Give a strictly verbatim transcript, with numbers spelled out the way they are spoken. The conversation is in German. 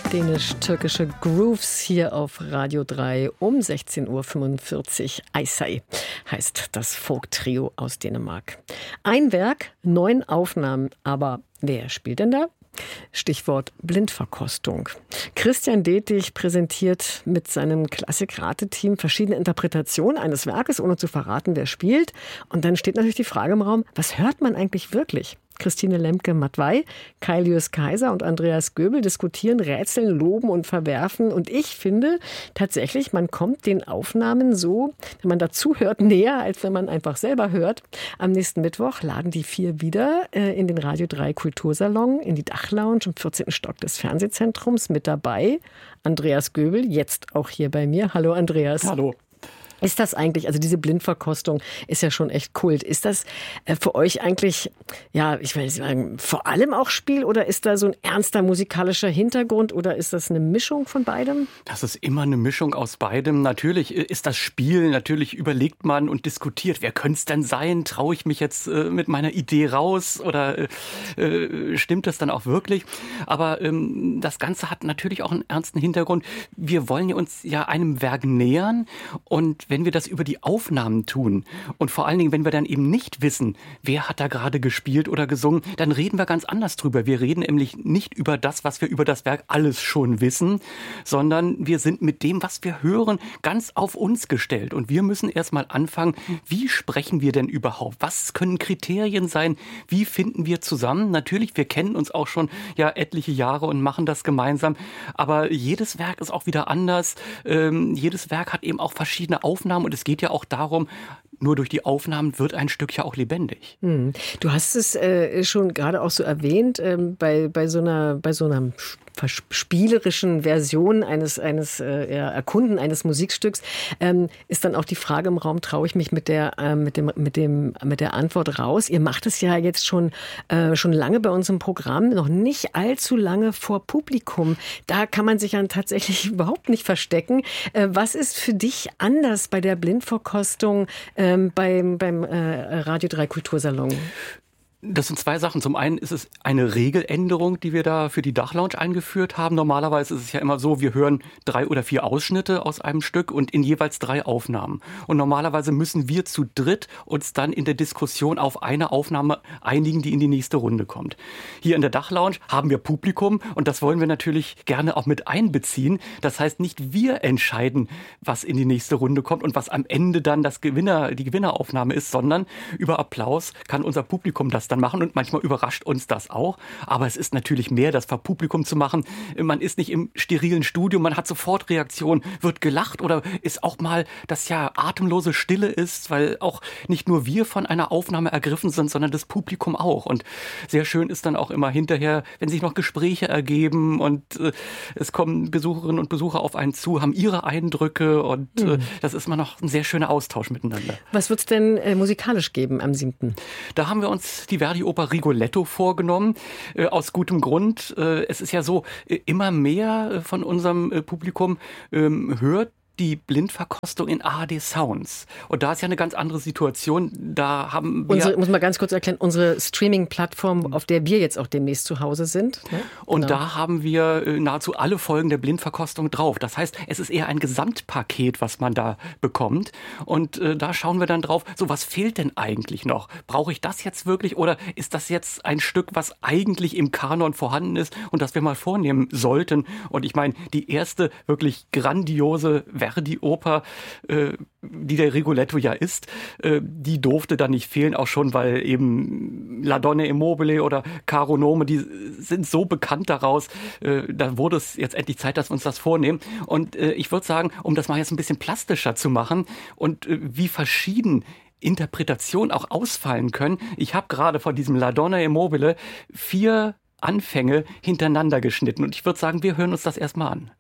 Dänisch-türkische Grooves hier auf Radio drei um sechzehn Uhr fünfundvierzig. Eisei heißt das Folk-Trio aus Dänemark. Ein Werk, neun Aufnahmen. Aber wer spielt denn da? Stichwort Blindverkostung. Christian Detig präsentiert mit seinem Klassik-Rate-Team verschiedene Interpretationen eines Werkes, ohne zu verraten, wer spielt. Und dann steht natürlich die Frage im Raum, was hört man eigentlich wirklich? Christine Lemke-Matwei, Kailius Kaiser und Andreas Göbel diskutieren, rätseln, loben und verwerfen. Und ich finde tatsächlich, man kommt den Aufnahmen so, wenn man dazu hört, näher, als wenn man einfach selber hört. Am nächsten Mittwoch laden die vier wieder äh, in den Radio drei Kultursalon, in die Dachlounge im vierzehnten Stock des Fernsehzentrums. Mit dabei Andreas Göbel, jetzt auch hier bei mir. Hallo Andreas. Hallo. Ist das eigentlich, also diese Blindverkostung ist ja schon echt Kult. Ist das äh, für euch eigentlich, ja, ich will nicht sagen, vor allem auch Spiel oder ist da so ein ernster musikalischer Hintergrund oder ist das eine Mischung von beidem? Das ist immer eine Mischung aus beidem. Natürlich ist das Spiel, natürlich überlegt man und diskutiert, wer könnte es denn sein? Traue ich mich jetzt äh, mit meiner Idee raus oder äh, stimmt das dann auch wirklich? Aber ähm, das Ganze hat natürlich auch einen ernsten Hintergrund. Wir wollen uns ja einem Werk nähern und wenn wir das über die Aufnahmen tun und vor allen Dingen, wenn wir dann eben nicht wissen, wer hat da gerade gespielt oder gesungen, dann reden wir ganz anders drüber. Wir reden nämlich nicht über das, was wir über das Werk alles schon wissen, sondern wir sind mit dem, was wir hören, ganz auf uns gestellt. Und wir müssen erstmal anfangen, wie sprechen wir denn überhaupt? Was können Kriterien sein? Wie finden wir zusammen? Natürlich, wir kennen uns auch schon ja etliche Jahre und machen das gemeinsam. Aber jedes Werk ist auch wieder anders. Ähm, jedes Werk hat eben auch verschiedene Aufnahmen. Und es geht ja auch darum, nur durch die Aufnahmen wird ein Stück ja auch lebendig. Hm. Du hast es äh, schon gerade auch so erwähnt, ähm, bei, bei so einer, bei so einer spielerischen Version eines, eines äh, ja, Erkunden eines Musikstücks, ähm, ist dann auch die Frage im Raum, traue ich mich mit der, äh, mit dem, mit dem, mit der Antwort raus? Ihr macht es ja jetzt schon, äh, schon lange bei uns im Programm, noch nicht allzu lange vor Publikum. Da kann man sich ja tatsächlich überhaupt nicht verstecken. Äh, was ist für dich anders bei der Blindverkostung ähm, beim, beim äh, Radio drei Kultursalon? Das sind zwei Sachen. Zum einen ist es eine Regeländerung, die wir da für die Dachlounge eingeführt haben. Normalerweise ist es ja immer so, wir hören drei oder vier Ausschnitte aus einem Stück und in jeweils drei Aufnahmen. Und normalerweise müssen wir zu dritt uns dann in der Diskussion auf eine Aufnahme einigen, die in die nächste Runde kommt. Hier in der Dachlounge haben wir Publikum und das wollen wir natürlich gerne auch mit einbeziehen. Das heißt, nicht wir entscheiden, was in die nächste Runde kommt und was am Ende dann das Gewinner, die Gewinneraufnahme ist, sondern über Applaus kann unser Publikum das dann machen und manchmal überrascht uns das auch. Aber es ist natürlich mehr, das vor Publikum zu machen. Man ist nicht im sterilen Studio, man hat sofort Reaktionen, wird gelacht oder ist auch mal, dass ja atemlose Stille ist, weil auch nicht nur wir von einer Aufnahme ergriffen sind, sondern das Publikum auch. Und sehr schön ist dann auch immer hinterher, wenn sich noch Gespräche ergeben und äh, es kommen Besucherinnen und Besucher auf einen zu, haben ihre Eindrücke und äh, das ist immer noch ein sehr schöner Austausch miteinander. Was wird es denn äh, musikalisch geben am siebten? Da haben wir uns die Verdi-Oper Rigoletto vorgenommen, äh, aus gutem Grund. Äh, es ist ja so, äh, immer mehr äh, von unserem äh, Publikum ähm, hört die Blindverkostung in A R D Sounds. Und da ist ja eine ganz andere Situation. Da haben wir... Unsere, muss man ganz kurz erklären, unsere Streaming-Plattform, auf der wir jetzt auch demnächst zu Hause sind. Ne? Und genau. Da haben wir äh, nahezu alle Folgen der Blindverkostung drauf. Das heißt, es ist eher ein Gesamtpaket, was man da bekommt. Und äh, da schauen wir dann drauf, so was fehlt denn eigentlich noch? Brauche ich das jetzt wirklich oder ist das jetzt ein Stück, was eigentlich im Kanon vorhanden ist und das wir mal vornehmen sollten? Und ich meine, die erste wirklich grandiose Verdi-Oper, äh, die der Rigoletto ja ist, äh, die durfte da nicht fehlen, auch schon, weil eben La Donna e Mobile oder Caro Nome, die sind so bekannt daraus, äh, da wurde es jetzt endlich Zeit, dass wir uns das vornehmen. Und äh, ich würde sagen, um das mal jetzt ein bisschen plastischer zu machen und äh, wie verschieden Interpretationen auch ausfallen können. Ich habe gerade von diesem La Donna e Mobile vier Anfänge hintereinander geschnitten und ich würde sagen, wir hören uns das erstmal an.